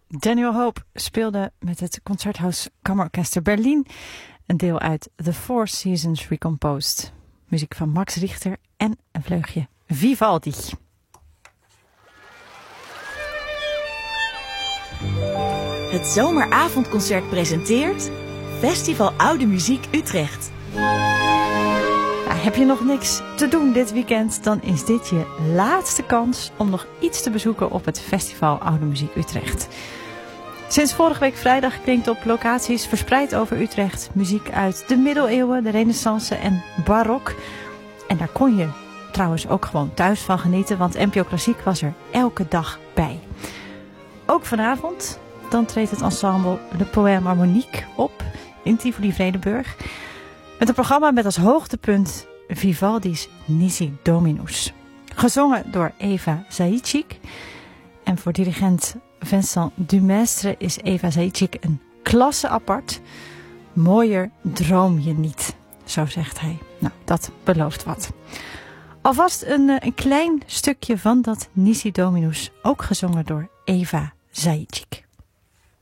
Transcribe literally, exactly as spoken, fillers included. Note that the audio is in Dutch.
Daniel Hope speelde met het Concerthaus Kammerorkester Berlin een deel uit The Four Seasons Recomposed. Muziek van Max Richter en een vleugje Vivaldi. Het Zomeravondconcert presenteert Festival Oude Muziek Utrecht. Nou, heb je nog niks te doen dit weekend, dan is dit je laatste kans om nog iets te bezoeken op het Festival Oude Muziek Utrecht. Sinds vorige week vrijdag klinkt op locaties verspreid over Utrecht muziek uit de middeleeuwen, de renaissance en barok. En daar kon je trouwens ook gewoon thuis van genieten, want N P O Klassiek was er elke dag bij. Ook vanavond, dan treedt het ensemble Le Poème Harmonique op in Tivoli Vredenburg. Met een programma met als hoogtepunt Vivaldi's Nisi Dominus. Gezongen door Eva Zajic. En voor dirigent Vincent Dumestre is Eva Zajic een klasse apart. Mooier droom je niet, zo zegt hij. Nou, dat belooft wat. Alvast een, een klein stukje van dat Nisi Dominus, ook gezongen door Eva Zajic.